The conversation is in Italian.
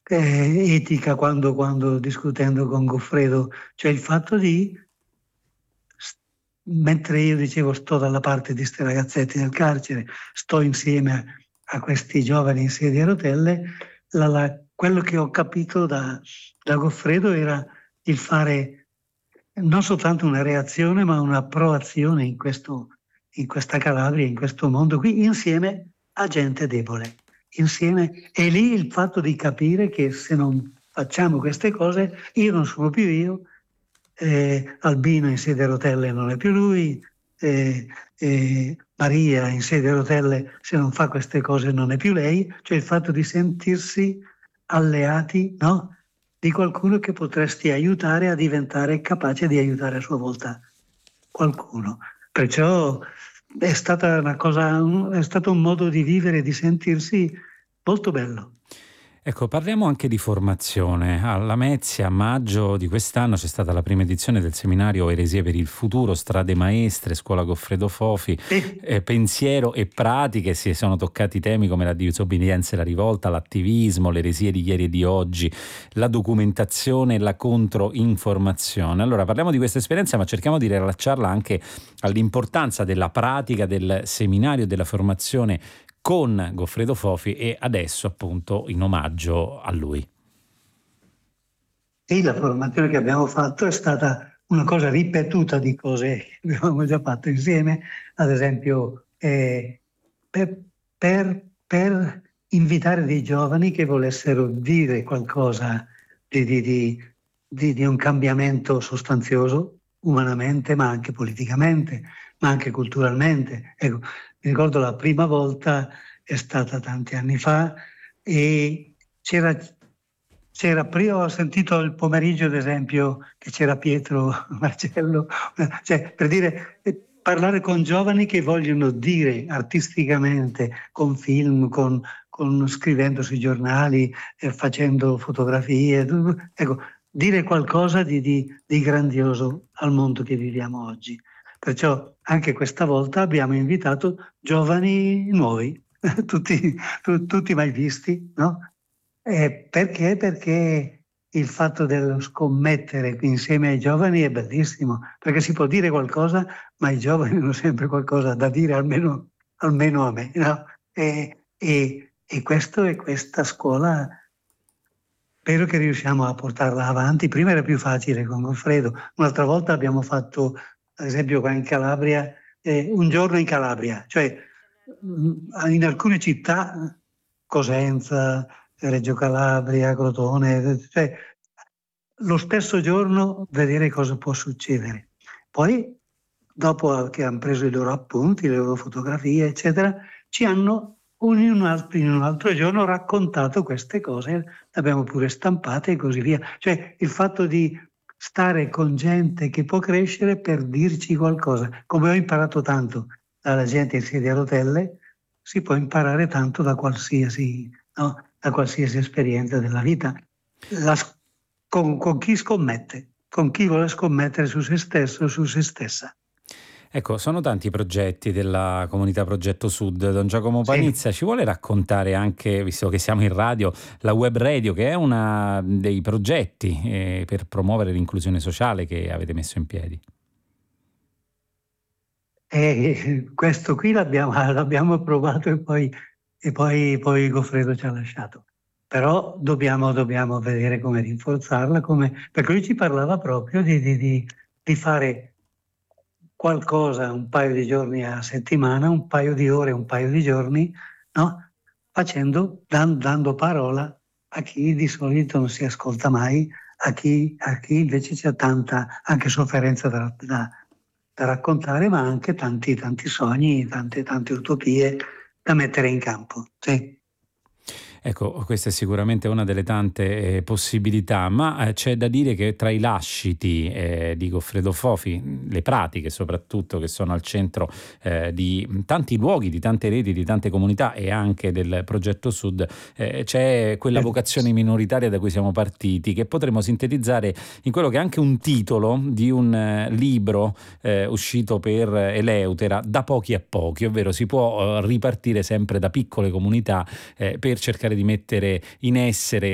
etica quando discutendo con Goffredo, cioè il fatto di, mentre io dicevo sto dalla parte di questi ragazzetti del carcere, sto insieme a questi giovani in sedia a rotelle, quello che ho capito da Goffredo era il fare non soltanto una reazione, ma una proazione in questa Calabria, in questo mondo qui, insieme a gente debole. Insieme, e lì il fatto di capire che se non facciamo queste cose, io non sono più io, Albino in sedia a rotelle non è più lui, Maria in sedia a rotelle se non fa queste cose non è più lei, cioè il fatto di sentirsi alleati, no? Di qualcuno che potresti aiutare a diventare capace di aiutare a sua volta qualcuno. Perciò è stata è stato un modo di vivere e di sentirsi molto bello. Ecco, parliamo anche di formazione. A Lamezia, a maggio di quest'anno, c'è stata la prima edizione del seminario Eresie per il futuro, strade maestre, scuola Goffredo Fofi, pensiero e pratiche. Si sono toccati temi come la disobbedienza e la rivolta, l'attivismo, le eresie di ieri e di oggi, la documentazione e la controinformazione. Allora, parliamo di questa esperienza, ma cerchiamo di rilacciarla anche all'importanza della pratica, del seminario, della formazione con Goffredo Fofi, e adesso appunto in omaggio a lui. Sì, la formazione che abbiamo fatto è stata una cosa ripetuta di cose che abbiamo già fatto insieme, ad esempio per invitare dei giovani che volessero dire qualcosa di un cambiamento sostanzioso, umanamente, ma anche politicamente, ma anche culturalmente. Ecco, mi ricordo la prima volta è stata tanti anni fa e prima ho sentito il pomeriggio, ad esempio, che c'era Pietro Marcello, cioè per dire, parlare con giovani che vogliono dire artisticamente, con film, scrivendo sui giornali, facendo fotografie, ecco, dire qualcosa di grandioso al mondo che viviamo oggi. Perciò anche questa volta abbiamo invitato giovani nuovi, tutti mai visti, no? Perché? Perché il fatto dello scommettere insieme ai giovani è bellissimo, perché si può dire qualcosa, ma i giovani hanno sempre qualcosa da dire, almeno a me, no? E questa scuola, spero che riusciamo a portarla avanti. Prima era più facile con Goffredo, un'altra volta abbiamo fatto, ad esempio qua in Calabria, un giorno in Calabria, cioè in alcune città, Cosenza, Reggio Calabria, Crotone, cioè lo stesso giorno vedere cosa può succedere. Poi, dopo che hanno preso i loro appunti, le loro fotografie, eccetera, ci hanno in un altro giorno raccontato queste cose, le abbiamo pure stampate e così via. Cioè il fatto di stare con gente che può crescere per dirci qualcosa. Come ho imparato tanto dalla gente in sedia a rotelle, si può imparare tanto da qualsiasi, no? Da qualsiasi esperienza della vita. Con chi scommette, con chi vuole scommettere su se stesso o su se stessa. Ecco, sono tanti i progetti della comunità Progetto Sud. Don Giacomo Sì. Panizza, ci vuole raccontare anche, visto che siamo in radio, la web radio, che è uno dei progetti per promuovere l'inclusione sociale che avete messo in piedi? E questo qui l'abbiamo provato e poi Goffredo ci ha lasciato. Però dobbiamo vedere come rinforzarla, perché lui ci parlava proprio di fare qualcosa un paio di giorni a settimana, un paio di ore, un paio di giorni, no? Dando parola a chi di solito non si ascolta mai, a chi invece c'è tanta anche sofferenza da raccontare, ma anche tanti sogni, tante utopie da mettere in campo. Sì. Ecco, questa è sicuramente una delle tante possibilità, ma c'è da dire che tra i lasciti di Goffredo Fofi, le pratiche soprattutto, che sono al centro di tanti luoghi, di tante reti, di tante comunità e anche del Progetto Sud, c'è quella vocazione minoritaria da cui siamo partiti, che potremmo sintetizzare in quello che è anche un titolo di un libro uscito per Eleutera, Da pochi a pochi, ovvero si può ripartire sempre da piccole comunità per cercare di mettere in essere